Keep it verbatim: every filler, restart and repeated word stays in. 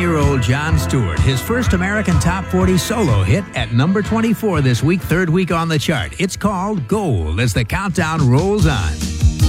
twenty-one-year-old Jon Stewart, his first American Top forty solo hit at number twenty-four this week, third week on the chart. It's called Gold as the countdown rolls on.